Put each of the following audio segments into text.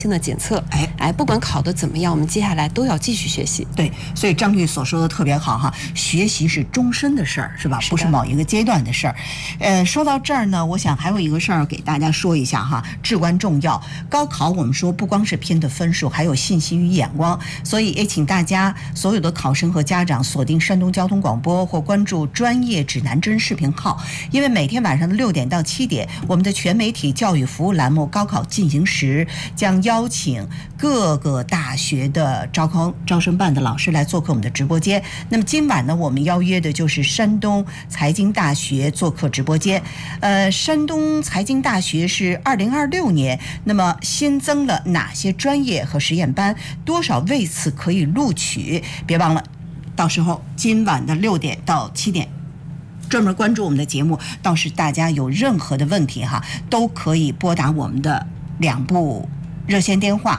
性的检测，不管考得怎么样，我们接下来都要继续学习。 对，所以张律所说的特别好哈，学习是终身的事儿，是吧？不是某一个阶段的事儿。说到这儿呢，我想还有一个事儿给大家说一下哈，至关重要。高考我们说不光是拼的分数，还有信息与眼光，所以也请大家所有的考生和家长锁定山东交通广播或关注专业指南针视频号，因为每天晚上的6点到7点，我们的全媒体教育服务栏目《高考进行时》将邀请各个大学的招生办的老师来做客我们的直播间。那么今晚呢，我们邀约的就是山东财经大学做客直播间。山东财经大学是2026年，那么新增了哪些专业和实验班？多少位次可以录取？别忘了，到时候今晚的6点到7点。专门关注我们的节目，到时大家有任何的问题哈，都可以拨打我们的2部热线电话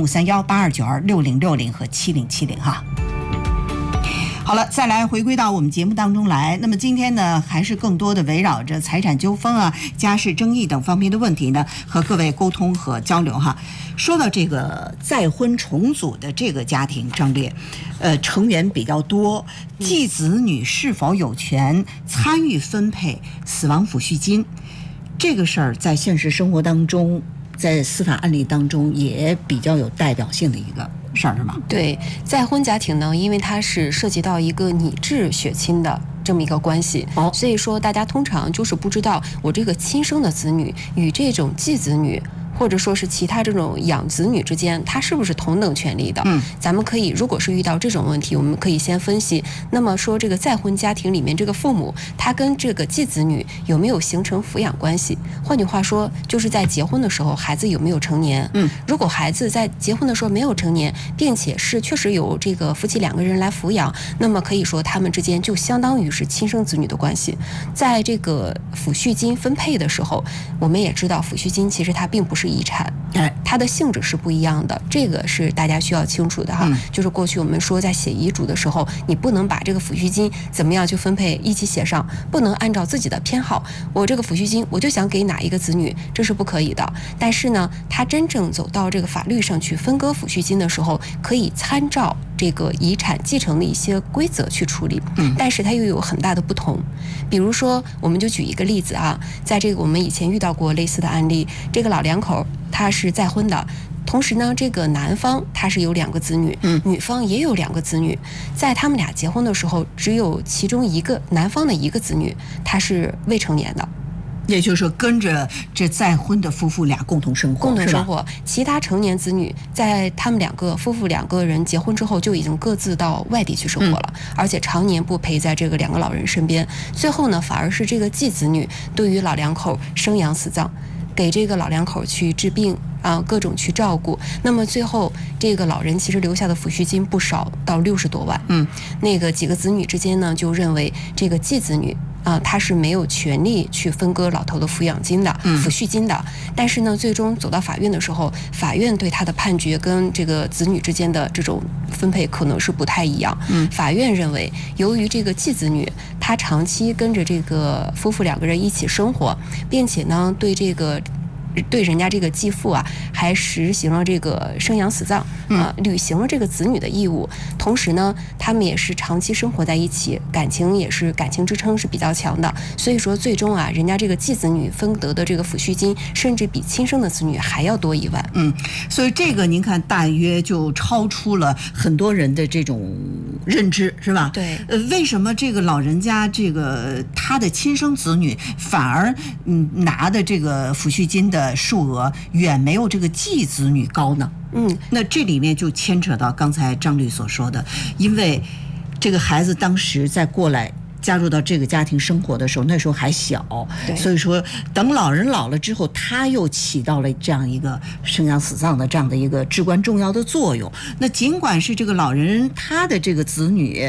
053182926060和7070哈。好了，再来回归到我们节目当中来。那么今天呢，还是更多的围绕着财产纠纷啊、家事争议等方面的问题呢，和各位沟通和交流哈。说到这个再婚重组的这个家庭，张烈，成员比较多，继子女是否有权参与分配死亡抚恤金？这个事儿在现实生活当中，在司法案例当中也比较有代表性的一个事儿，是吗？ 对，再婚家庭呢，因为它是涉及到一个拟制血亲的这么一个关系，所以说大家通常就是不知道我这个亲生的子女与这种继子女或者说是其他这种养子女之间，他是不是同等权利的？咱们可以，如果是遇到这种问题，我们可以先分析。那么说，这个再婚家庭里面，这个父母他跟这个继子女有没有形成抚养关系？换句话说，就是在结婚的时候，孩子有没有成年？如果孩子在结婚的时候没有成年，并且是确实有这个夫妻2个人来抚养，那么可以说他们之间就相当于是亲生子女的关系。在这个抚恤金分配的时候，我们也知道抚恤金其实它并不是遗产，它的性质是不一样的，这个是大家需要清楚的哈。就是过去我们说在写遗嘱的时候，你不能把这个抚恤金怎么样去分配一起写上，不能按照自己的偏好，我这个抚恤金我就想给哪一个子女，这是不可以的。但是呢，他真正走到这个法律上去分割抚恤金的时候，可以参照这个遗产继承的一些规则去处理，但是它又有很大的不同。比如说，我们就举一个例子啊，在这个我们以前遇到过类似的案例，这个老两口他是再婚的，同时呢，这个男方他是有2个子女，女方也有2个子女，在他们俩结婚的时候，只有其中一个男方的1个子女他是未成年的。 也就是说，跟着这再婚的夫妇俩共同生活， 其他成年子女在他们夫妇2个人结婚之后，就已经各自到外地去生活了，而且常年不陪在这个2个老人身边。最后呢，反而是这个继子女对于老两口生养死葬，给这个老两口去治病啊，各种去照顾。那么最后这个老人其实留下的抚恤金不少，到60多万。那个几个子女之间呢，就认为这个继子女他是没有权利去分割老头的抚养金的、抚恤金的。但是呢，最终走到法院的时候，法院对他的判决跟这个子女之间的这种分配可能是不太一样。法院认为，由于这个继子女他长期跟着这个夫妇2个人一起生活，并且呢，对人家这个继父啊，还实行了这个生养死葬履行了这个子女的义务。同时呢，他们也是长期生活在一起，感情支撑是比较强的。所以说，最终啊，人家这个继子女分得的这个抚恤金，甚至比亲生的子女还要多1万。 所以这个您看，大约就超出了很多人的这种认知，是吧？ 对。 为什么这个老人家他的亲生子女反而拿的这个抚恤金的数额远没有这个继子女高呢？那这里面就牵扯到刚才张律所说的，因为这个孩子当时在过来加入到这个家庭生活的时候，那时候还小，所以说等老人老了之后，他又起到了这样一个生养死葬的这样的一个至关重要的作用。那尽管是这个老人他的这个子女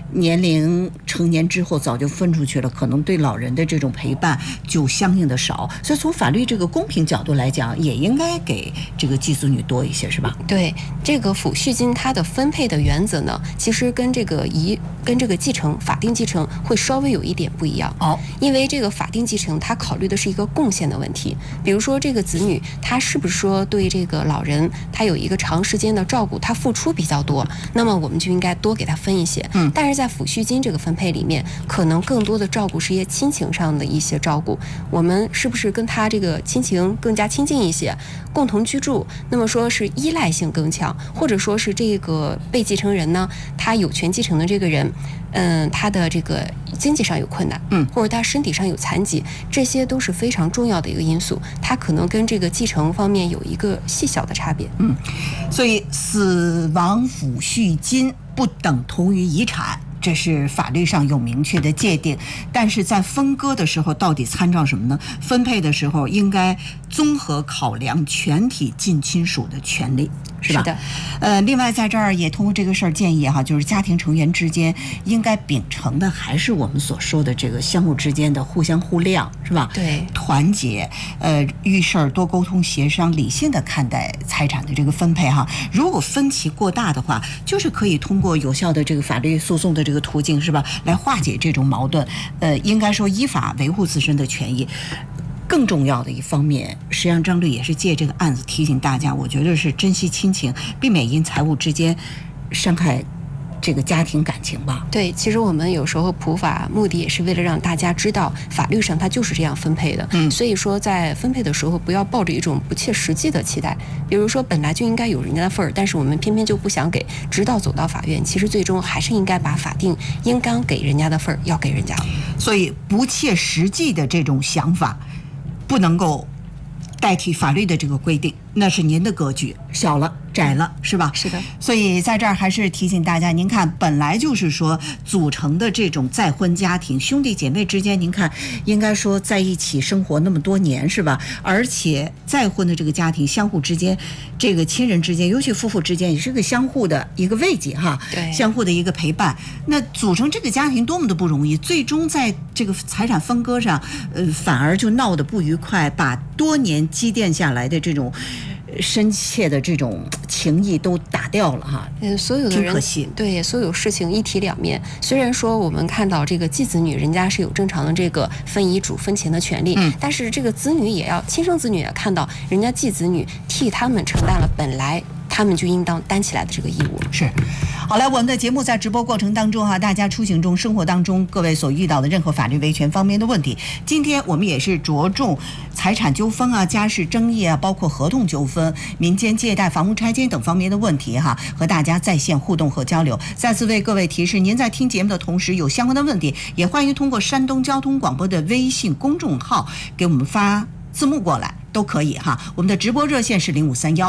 年龄成年之后早就分出去了，可能对老人的这种陪伴就相应的少，所以从法律这个公平角度来讲，也应该给这个继子女多一些，是吧？ 对，这个抚恤金它的分配的原则呢，其实跟这个继承法定继承会稍微有一点不一样。因为这个法定继承它考虑的是一个贡献的问题，比如说这个子女他是不是说对这个老人他有一个长时间的照顾，他付出比较多，那么我们就应该多给他分一些。但是在抚恤金这个分配里面，可能更多的照顾是一些亲情上的一些照顾，我们是不是跟他这个亲情更加亲近一些，共同居住，那么说是依赖性更强，或者说是这个被继承人呢，他有权继承的这个人，他的这个经济上有困难，或者他身体上有残疾，这些都是非常重要的一个因素，他可能跟这个继承方面有一个细小的差别。 所以死亡抚恤金不等同于遗产，这是法律上有明确的界定，但是在分割的时候到底参照什么呢？分配的时候应该综合考量全体近亲属的权利，是吧？ 是的。 另外在这儿也通过这个事儿建议哈，就是家庭成员之间应该秉承的还是我们所说的这个相互之间的互相互谅，是吧？ 对， 团结，遇事儿多沟通协商，理性的看待财产的这个分配哈。如果分歧过大的话，就是可以通过有效的这个法律诉讼的这个途径，是吧，来化解这种矛盾。应该说依法维护自身的权益。更重要的一方面，实际上张律也是借这个案子提醒大家，我觉得是珍惜亲情，避免因财物之间伤害这个家庭感情吧。 对，其实我们有时候普法目的也是为了让大家知道法律上它就是这样分配的。所以说在分配的时候不要抱着一种不切实际的期待，比如说本来就应该有人家的份儿，但是我们偏偏就不想给，直到走到法院，其实最终还是应该把法定应当给人家的份儿要给人家。 所以不切实际的这种想法不能够代替法律的这个规定，那是您的格局小了窄了，是吧？ 是的。 所以在这儿还是提醒大家，您看本来就是说组成的这种再婚家庭，兄弟姐妹之间，您看应该说在一起生活那么多年，是吧？而且再婚的这个家庭相互之间，这个亲人之间，尤其夫妇之间，也是个相互的一个慰藉哈， 对， 相互的一个陪伴。那组成这个家庭多么的不容易，最终在这个财产分割上，反而就闹得不愉快，把多年积淀下来的这种深切的这种情谊都打掉了哈。 所有的人挺可惜。 对，所有事情一体两面。虽然说我们看到这个继子女人家是有正常的这个分遗嘱分钱的权利，但是这个子女也要亲生子女也看到人家继子女替他们承担了本来他们就应当担起来的这个义务。 是。好了，我们的节目在直播过程当中哈，大家出行中、生活当中各位所遇到的任何法律维权方面的问题，今天我们也是着重财产纠纷啊、家事争议啊，包括合同纠纷、民间借贷、房屋拆迁等方面的问题哈，和大家在线互动和交流。再次为各位提示，您在听节目的同时有相关的问题，也欢迎通过山东交通广播的微信公众号给我们发字幕过来，都可以哈。我们的直播热线是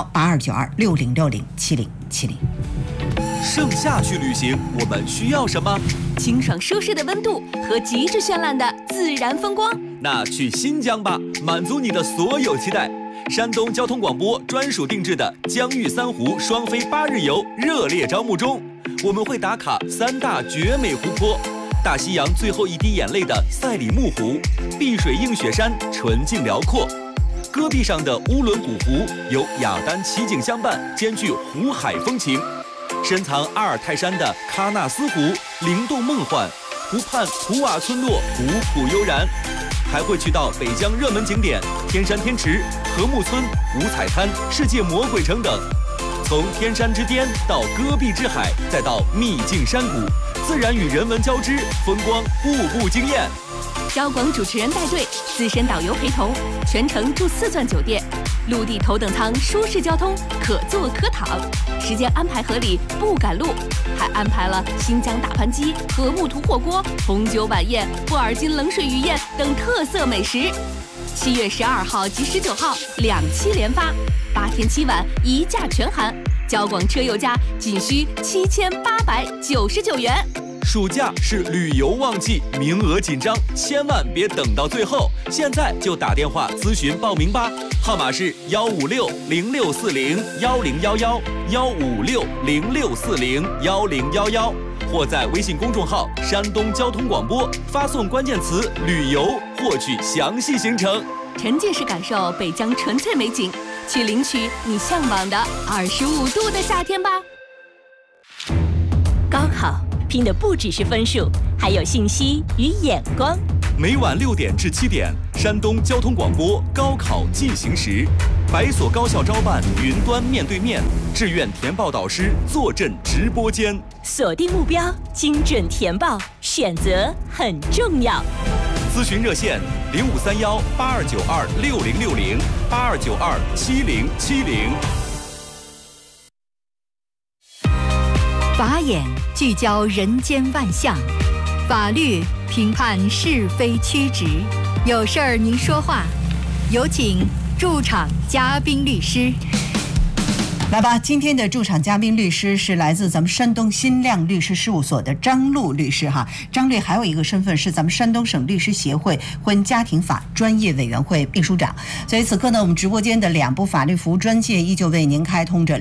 0531829260607070。 盛夏去旅行，我们需要什么？ 清爽舒适的温度和极致绚烂的自然风光。 那去新疆吧，满足你的所有期待。山东交通广播专属定制的疆域3湖双飞8日游热烈招募中，我们会打卡3大绝美湖泊：大西洋最后一滴眼泪的赛里木湖，碧水映雪山纯净辽阔；戈壁上的乌伦古湖有雅丹奇景相伴，兼具湖海风情；深藏阿尔泰山的喀纳斯湖灵动梦幻，湖畔普瓦村落古朴悠然。还会去到北疆热门景点天山天池、禾木村、五彩滩、世界魔鬼城等。从天山之巅到戈壁之海，再到秘境山谷，自然与人文交织，风光步步惊艳。 交广主持人带队，资深导游陪同，全程住4钻酒店，陆地头等舱舒适交通，可坐可躺，时间安排合理，不赶路。还安排了新疆大盘鸡、禾木土火锅、红酒晚宴、布尔津冷水鱼宴等特色美食。7月12号及19号2期连发，8天7晚1价全含，交广车友价仅需7899元。 暑假是旅游旺季，名额紧张，千万别等到最后，现在就打电话咨询报名吧，号码是15606401011，15606401011， 或在微信公众号“山东交通广播”发送关键词“旅游”获取详细行程。 沉浸式感受北疆纯粹美景，去领取你向往的25度的夏天吧。 高考拼的不只是分数，还有信息与眼光。 每晚6点至7点，山东交通广播高考进行时，百所高校招办云端面对面，志愿填报导师坐镇直播间。 锁定目标，精准填报，选择很重要。 咨询热线05318292606082927070。 法眼聚焦人间万象，法律评判是非曲直。有事儿您说话，有请驻场嘉宾律师。 来吧，今天的驻场嘉宾律师是来自咱们山东新亮律师事务所的张璐律师哈。张律还有一个身份是咱们山东省律师协会婚家庭法专业委员会秘书长。所以此刻呢，我们直播间的2部法律服务专线依旧为您开通着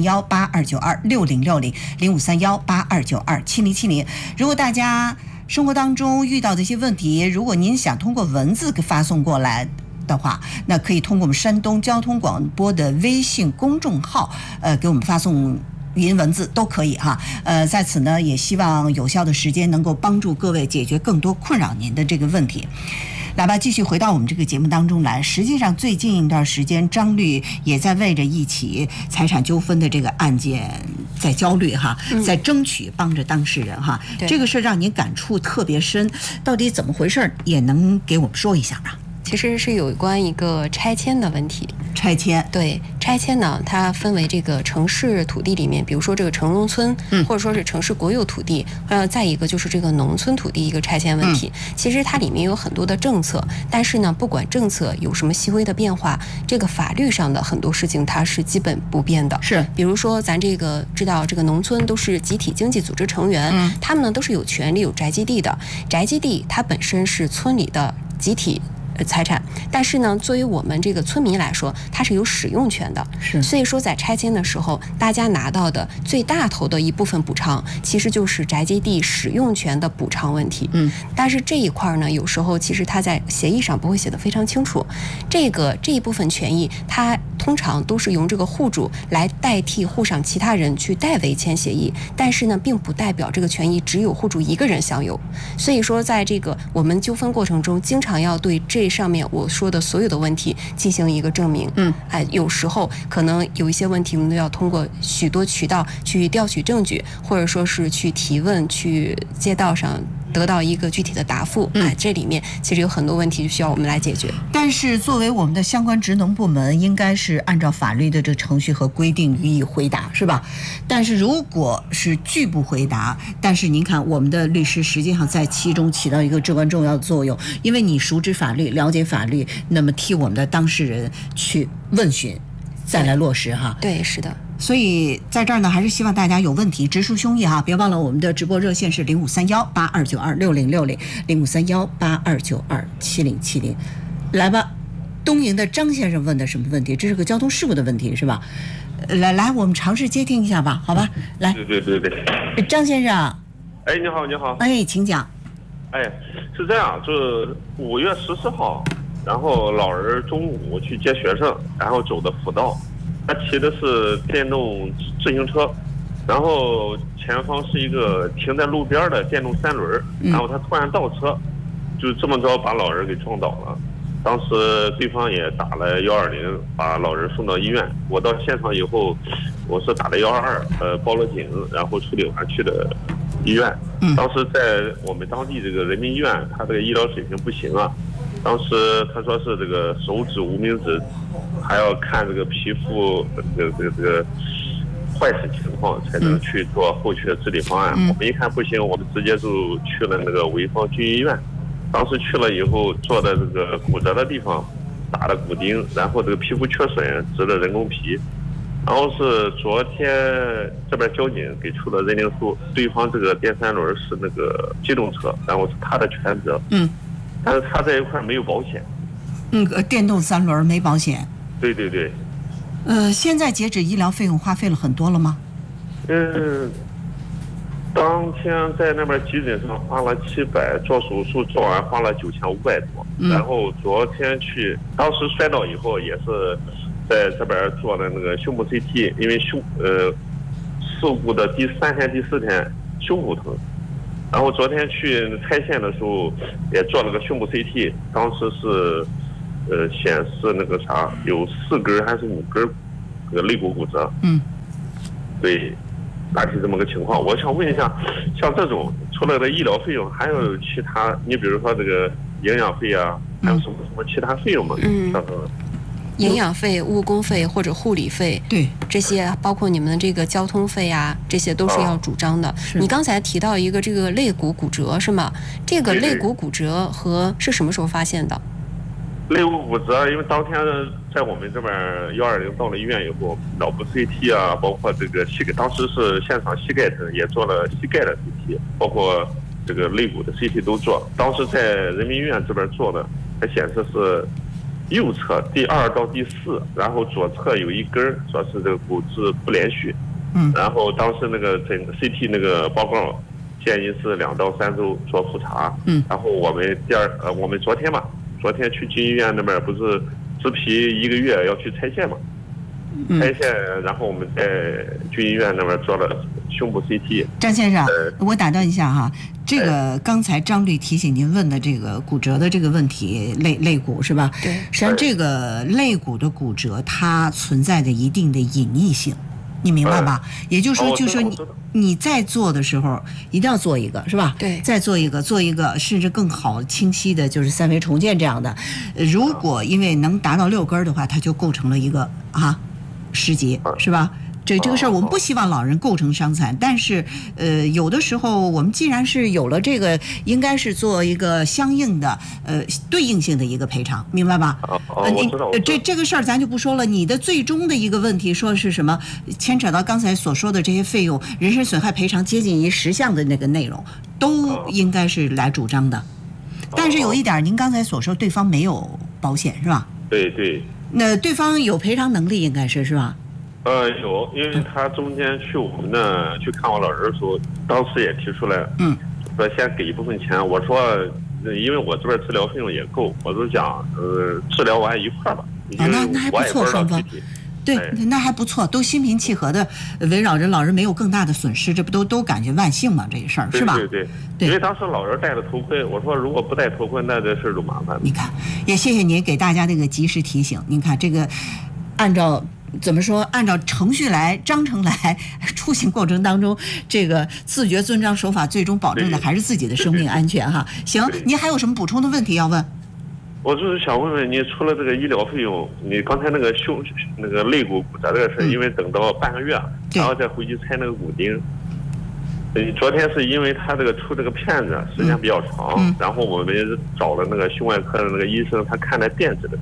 053182926060，053182927070。如果大家生活当中遇到的一些问题，如果您想通过文字发送过来的话，那可以通过我们山东交通广播的微信公众号，给我们发送语音文字都可以哈。在此呢，也希望有效的时间能够帮助各位解决更多困扰您的这个问题。来吧，继续回到我们这个节目当中来。实际上，最近一段时间，张律也在为着一起财产纠纷的这个案件在焦虑哈，在争取帮着当事人哈。这个事让您感触特别深，到底怎么回事？也能给我们说一下吧？ 其实是有关一个拆迁的问题。 拆迁， 对，拆迁呢，它分为这个城市土地里面，比如说这个城中村，或者说是城市国有土地，再一个就是这个农村土地一个拆迁问题。其实它里面有很多的政策，但是呢，不管政策有什么细微的变化，这个法律上的很多事情它是基本不变的。 是， 比如说咱这个知道，这个农村都是集体经济组织成员，他们呢都是有权利有宅基地的，宅基地它本身是村里的集体财产，但是呢，作为我们这个村民来说，它是有使用权的。 是， 所以说在拆迁的时候，大家拿到的最大头的一部分补偿，其实就是宅基地使用权的补偿问题。但是这一块呢，有时候其实它在协议上不会写得非常清楚。这一部分权益，它通常都是用这个户主来代替户上其他人去代为签协议，但是呢，并不代表这个权益只有户主一个人享有。所以说，在这个我们纠纷过程中，经常要对这上面我说的所有的问题进行一个证明。有时候可能有一些问题，我们都要通过许多渠道去调取证据，或者说是去提问，去街道上得到一个具体的答复。这里面其实有很多问题需要我们来解决。 但是作为我们的相关职能部门，应该是按照法律的这个程序和规定予以回答，是吧？但是如果是拒不回答，但是您看我们的律师实际上在其中起到一个至关重要的作用，因为你熟知法律，了解法律，那么替我们的当事人去问询，再来落实哈。 对，是的。 所以在这儿呢，还是希望大家有问题直抒胸臆哈，别忘了我们的直播热线是053182926060，053182927070。来吧，东营的张先生问的什么问题？这是个交通事故的问题是吧？来，我们尝试接听一下吧，好吧？来， 对， 张先生。 哎，你好。 哎，请讲。 哎，是这样，就是5月14号，然后老人中午去接学生，然后走的辅道，他骑的是电动自行车，然后前方是一个停在路边的电动3轮，然后他突然倒车，就这么着把老人给撞倒了。当时对方也打了120，把老人送到医院。我到现场以后，我是打的122，报了警，然后处理完去的医院。当时在我们当地这个人民医院，他这个医疗水平不行啊。当时他说是这个手指无名指，还要看这个皮肤这个坏死情况才能去做后续的治理方案。我们一看不行，我们直接就去了那个潍坊军医院。当时去了以后，坐在这个骨折的地方打了骨钉，然后这个皮肤缺损植了人工皮。然后是昨天这边交警给出了认定书，对方这个电3轮是那个机动车，然后是他的全责。但是他这一块没有保险。 电动3轮没保险。 对。 现在截止医疗费用花费了很多了吗？ 当天在那边急诊上花了700，做手术做完花了9500多。然后昨天去，当时摔倒以后也是在这边做的那个胸部 CT， 因为事故的第3天、第4天胸部疼。然后昨天去拆线的时候也做了个胸部 CT， 当时是显示那个啥有4根还是5根肋骨骨折。对。大体这么个情况，我想问一下，像这种除了这医疗费用，还有其他？你比如说这个营养费啊，还有什么其他费用吗？ 营养费、误工费或者护理费， 对， 这些包括你们的这个交通费啊，这些都是要主张的。你刚才提到一个这个肋骨骨折是吗？这个肋骨骨折和是什么时候发现的？ 肋骨骨折，因为当天在我们这边120到了医院以后，脑部 CT 啊，包括这个膝盖，当时是现场膝盖疼，也做了膝盖的 CT， 包括这个肋骨的 CT 都做。当时在人民医院这边做的，它显示是右侧第2到第4，然后左侧有1根，说是这个骨质不连续。然后当时那个整个 CT 那个报告建议是2到3周做复查。然后我们我们昨天去军医院那边不是植皮1个月要去拆线嘛？拆线，然后我们在军医院那边做了胸部 CT。 张先生，我打断一下哈，这个刚才张律提醒您问的这个骨折的这个问题，肋骨是吧？ 对。 实际上，这个肋骨的骨折它存在着一定的隐匿性，你明白吧？也就是说，你在做的时候一定要做一个，是吧？ 对。 再做一个，甚至更好清晰的，就是3维重建这样的。如果因为能达到6根的话，它就构成了一个10级，是吧？这个事儿我们不希望老人构成伤残，但是有的时候我们既然是有了这个，应该是做一个相应的对应性的一个赔偿，明白吧？ 我知道。 这个事儿咱就不说了。你的最终的一个问题说是什么？牵扯到刚才所说的这些费用，人身损害赔偿接近于10项的那个内容，都应该是来主张的。但是有一点，您刚才所说对方没有保险是吧？ 对。 那对方有赔偿能力，应该是吧？ 有，因为他中间去我们那去看我老人的时候，当时也提出来，说先给一部分钱。我说，因为我这边治疗费用也够，我就讲，治疗完一块儿吧。 那还不错，双方。对，那还不错，都心平气和的围绕着老人没有更大的损失，这不都感觉万幸吗？这个事儿是吧？ 对。因为当时老人戴了头盔，我说如果不戴头盔，那这事儿就麻烦了。 你看，也谢谢您给大家这个及时提醒。您看这个，按照程序来、章程来，出行过程当中，这个自觉遵章守法，最终保证的还是自己的生命安全哈。行，您还有什么补充的问题要问？ 我就是想问问你，除了这个医疗费用，你刚才那个肋骨骨折这个事，因为等到半个月，然后再回去拆那个骨钉。昨天是因为他这个出这个片子时间比较长，然后我们找了那个胸外科的那个医生，他看了电子的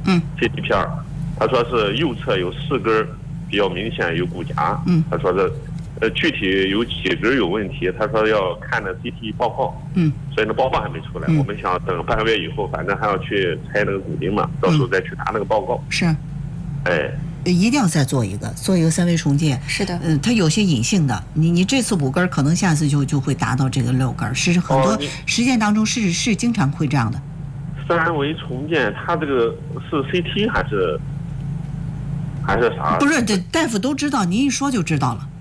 CT 片，他说是右侧有4根比较明显有骨夹，他说这具体有几根有问题，他说要看那 CT 报告，所以那报告还没出来，我们想等半个月以后，反正还要去拆那个骨钉嘛，到时候再去拿那个报告。 是，一定要再做一个3维重建。 是的， 它有些隐性的，你这次5根，可能下次就会达到这个6根，是很多实践当中是经常会这样的。 3维重建，它这个是 CT 还是啥？ 不是，这大夫都知道，您一说就知道了。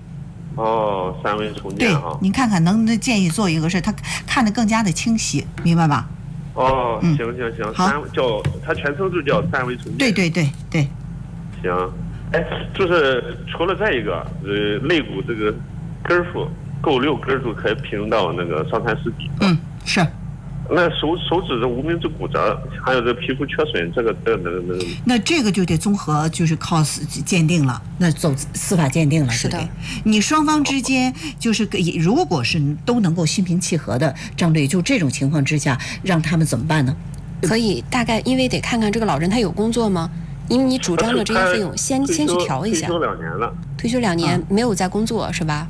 3维重建啊！ 对，您看看能建议做一个事，他看得更加的清晰，明白吧？ 行，好，它全称就叫3维重建。 对。 行，就是除了这一个，肋骨这个根数够6根就可以评到那个伤残10级。 是。 那手指的无名指骨折，还有这皮肤缺损， 那这个就得综合，就是靠鉴定了，那走司法鉴定了。 是的， 你双方之间就是如果是都能够心平气和的，张队，就这种情况之下，让他们怎么办呢？ 可以大概，因为得看看这个老人他有工作吗？因为你主张的这些费用，先去调一下。 退休2年了。 退休2年没有在工作是吧？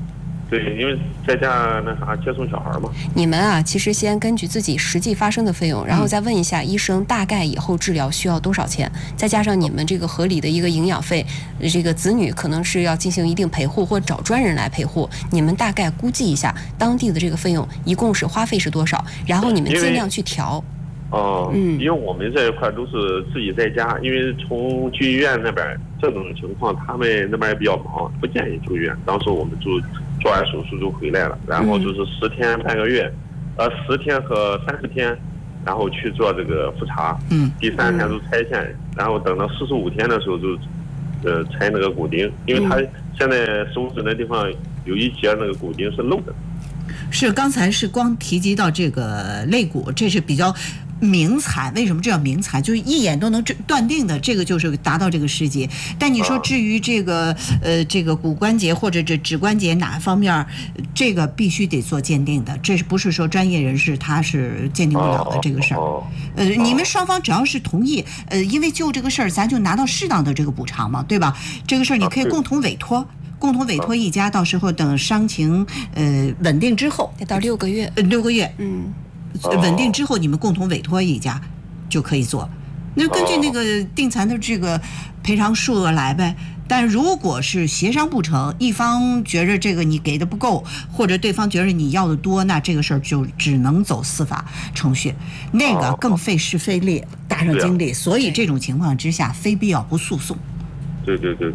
对，因为在家那啥接送小孩嘛。 你们啊，其实先根据自己实际发生的费用，然后再问一下医生大概以后治疗需要多少钱，再加上你们这个合理的一个营养费，这个子女可能是要进行一定陪护或找专人来陪护，你们大概估计一下当地的这个费用一共是花费是多少，然后你们尽量去调。 因为我们这一块都是自己在家，因为从去医院那边这种情况，他们那边也比较忙，不建议住院。当时我们就做完手术就回来了，然后就是10天半个月，10天和30天，然后去做这个复查，第3天就拆线，然后等到45天的时候就拆那个骨钉，因为他现在手指那地方有一节那个骨钉是漏的。 是刚才是光提及到这个肋骨，这是比较明残。为什么这叫明残？就是一眼都能断定的，这个就是达到这个世界。但你说至于这个这个骨关节或者这指关节哪方面，这个必须得做鉴定的，这是不是说专业人士他是鉴定不了的这个事儿？你们双方只要是同意，因为就这个事儿，咱就拿到适当的这个补偿嘛，对吧？这个事儿你可以共同委托。共同委托一家，到时候等伤情稳定之后， 得到6个月 ，6个月，稳定之后你们共同委托一家就可以做。那根据那个定残的这个赔偿数额来呗。但如果是协商不成，一方觉着这个你给的不够，或者对方觉得你要的多，那这个事儿就只能走司法程序，那个更费时费力，大上精力。所以这种情况之下，非必要不诉讼。 对。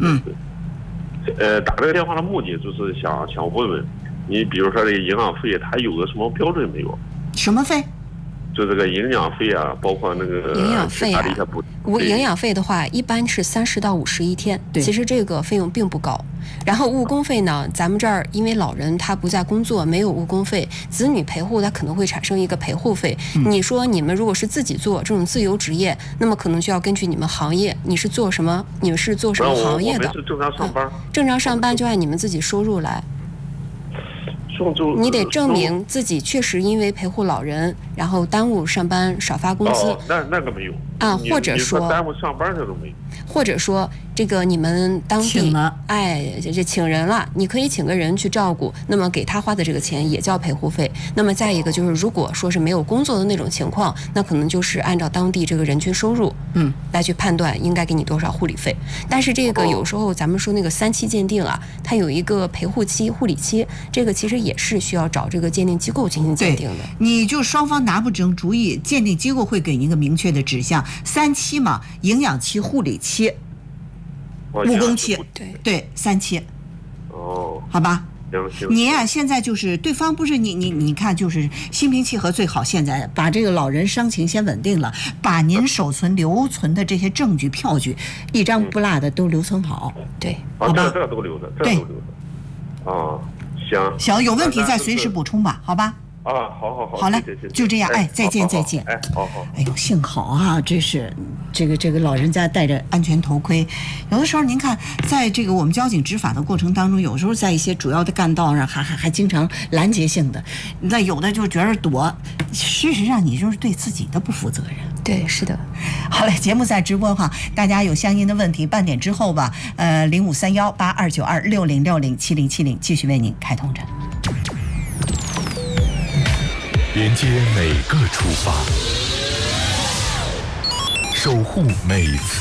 打这个电话的目的就是想问问你，比如说这个营养费，它有个什么标准没有？ 什么费？ 就这个营养费啊，包括那个营养费啊，营养费的话，一般是30到50一天，其实这个费用并不高。然后误工费呢，咱们这儿因为老人他不在工作，没有误工费，子女陪护他可能会产生一个陪护费。你说你们如果是自己做这种自由职业，那么可能就要根据你们行业，你是做什么？你们是做什么行业的？ 我们是正常上班。 正常上班就按你们自己收入来。你得证明自己确实因为陪护老人，然后耽误上班少发工资。 那个没有啊，或者说耽误上班这都没有。 或者说这个你们当地这请人了，你可以请个人去照顾，那么给他花的这个钱也叫陪护费。那么再一个就是，如果说是没有工作的那种情况，那可能就是按照当地这个人均收入，来去判断应该给你多少护理费。但是这个有时候咱们说那个3期鉴定啊，它有一个陪护期、护理期，这个其实也是需要找这个鉴定机构进行鉴定的。 你就双方拿不成主意，鉴定机构会给你一个明确的指向：3期嘛，营养期、护理期。误工期，对3期，好吧。你呀，现在就是对方不是你看，就是心平气和最好。现在把这个老人伤情先稳定了，把您留存的这些证据、票据，一张不落的都留存好。对，好吧。 这都留着， 对， 行， 有问题再随时补充吧，好吧。 好， 好嘞，就这样，再见。 好。 哎呦，幸好啊，这是这个老人家戴着安全头盔。有的时候您看，在这个我们交警执法的过程当中，有时候在一些主要的干道上还经常拦截性的，那有的就觉得躲，事实上你就是对自己的不负责任。 对，是的。 好嘞，节目在直播哈，大家有相应的问题，半点之后吧，0531829260607070继续为您开通着。 连接每个出发，守护每次